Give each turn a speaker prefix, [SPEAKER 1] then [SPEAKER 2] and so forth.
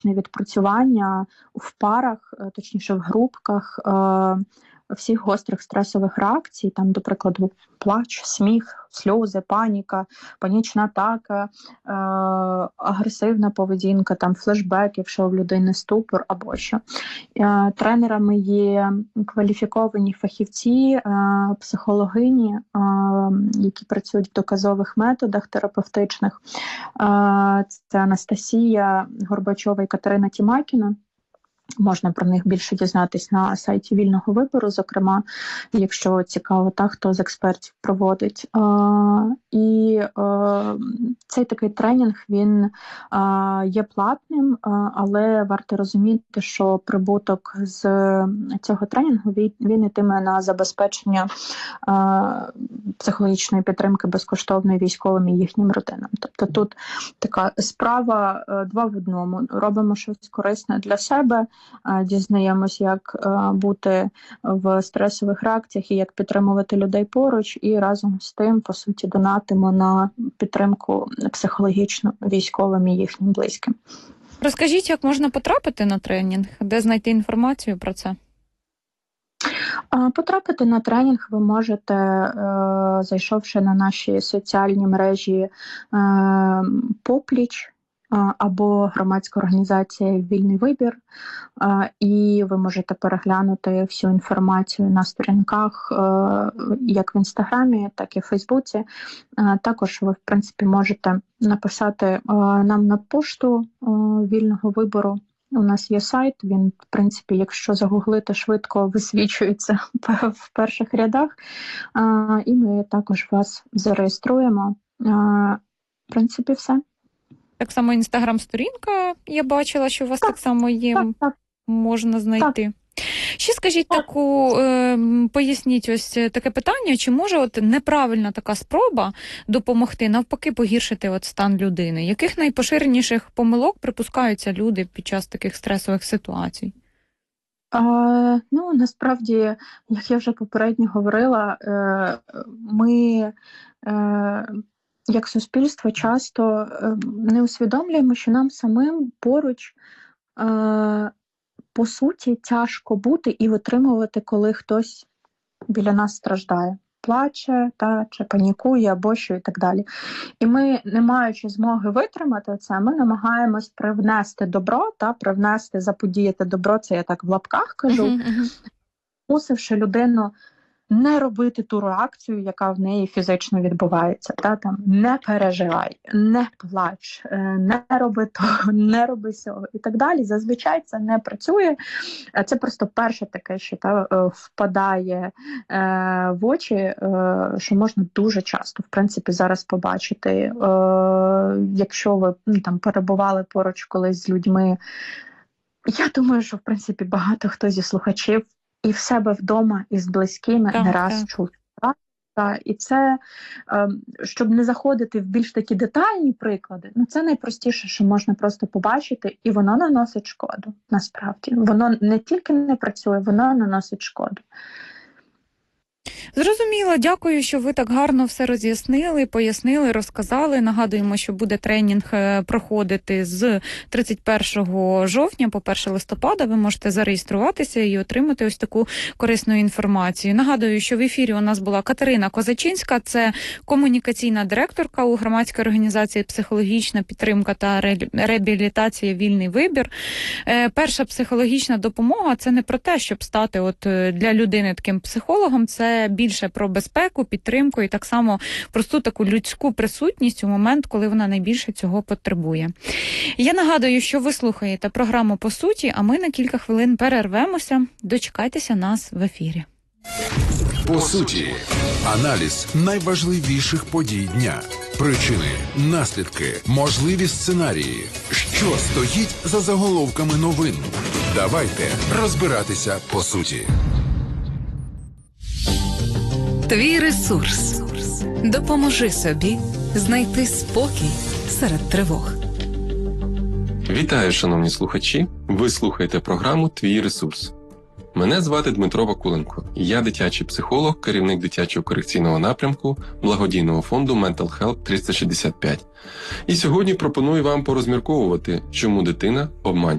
[SPEAKER 1] відпрацювання в парах, точніше в групках, всіх гострих стресових реакцій, там, до прикладу, плач, сміх, сльози, паніка, панічна атака, агресивна поведінка, там, флешбек, якщо в людини ступор або що. Тренерами є кваліфіковані фахівці, психологині, які працюють в доказових методах терапевтичних. Це Анастасія Горбачова і Катерина Тімакіна. Можна про них більше дізнатись на сайті Вільного вибору, зокрема, якщо цікаво, хто з експертів проводить. Цей такий тренінг, він є платним, але варто розуміти, що прибуток з цього тренінгу, він йтиме на забезпечення психологічної підтримки безкоштовної військовим і їхнім родинам. Тобто тут така справа два в одному. Робимо щось корисне для себе, дізнаємось, як бути в стресових реакціях і як підтримувати людей поруч, і разом з тим, по суті, донатимо на підтримку психологічну військовим і їхнім близьким.
[SPEAKER 2] Розкажіть, як можна потрапити на тренінг? Де знайти інформацію про це?
[SPEAKER 1] Потрапити на тренінг ви можете, зайшовши на наші соціальні мережі «Попліч», або громадська організація «Вільний вибір», і ви можете переглянути всю інформацію на сторінках як в Інстаграмі, так і в Фейсбуці. Також ви, в принципі, можете написати нам на пошту «Вільного вибору». У нас є сайт, він, в принципі, якщо загуглити, швидко висвічується в перших рядах, і ми також вас зареєструємо. В принципі, все.
[SPEAKER 2] Так само Інстаграм-сторінка, я бачила, що у вас так само є, можна знайти. Ще скажіть поясніть ось таке питання, чи може неправильна така спроба допомогти, навпаки, погіршити стан людини? Яких найпоширеніших помилок припускаються люди під час таких стресових ситуацій?
[SPEAKER 1] Насправді, як я вже попередньо говорила, ми як суспільство часто не усвідомлюємо, що нам самим поруч, по суті, тяжко бути і витримувати, коли хтось біля нас страждає, плаче, чи панікує, або що і так далі. І ми, не маючи змоги витримати це, ми намагаємось привнести добро, привнести, заподіяти добро, це я так в лапках кажу, мусивши людину не робити ту реакцію, яка в неї фізично відбувається. Не переживай, не плач, не роби того, не роби сього і так далі. Зазвичай це не працює. Це просто перше таке, що впадає в очі, що можна дуже часто, в принципі, зараз побачити. Якщо ви перебували поруч колись з людьми, я думаю, що, в принципі, багато хто зі слухачів і в себе вдома, і з близькими не раз чув. І це, щоб не заходити в більш такі детальні приклади, це найпростіше, що можна просто побачити, і воно наносить шкоду, насправді. Воно не тільки не працює, воно наносить шкоду.
[SPEAKER 2] Зрозуміло, дякую, що ви так гарно все роз'яснили, пояснили, розказали. Нагадуємо, що буде тренінг проходити з 31 жовтня по 1 листопада. Ви можете зареєструватися і отримати ось таку корисну інформацію. Нагадую, що в ефірі у нас була Катерина Козачинська, це комунікаційна директорка у громадській організації «Психологічна підтримка та реабілітація. Вільний вибір». Перша психологічна допомога – це не про те, щоб стати для людини таким психологом, це більше про безпеку, підтримку і так само просту таку людську присутність у момент, коли вона найбільше цього потребує. Я нагадую, що ви слухаєте програму «По суті», а ми на кілька хвилин перервемося. Дочекайтеся нас в ефірі.
[SPEAKER 3] По суті. Аналіз найважливіших подій дня. Причини, наслідки, можливі сценарії. Що стоїть за заголовками новин? Давайте розбиратися по суті.
[SPEAKER 4] Твій ресурс. Допоможи собі знайти спокій серед тривог.
[SPEAKER 5] Вітаю, шановні слухачі! Ви слухаєте програму «Твій ресурс». Мене звати Дмитро Вакуленко, і я дитячий психолог, керівник дитячого корекційного напрямку благодійного фонду Mental Health 365. І сьогодні пропоную вам порозмірковувати, чому дитина обманює.